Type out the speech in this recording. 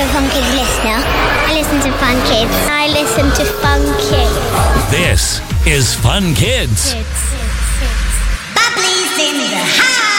a Fun Kids listener. I listen to Fun Kids. I listen to Fun Kids. This is Fun Kids. Bubbly's in the house.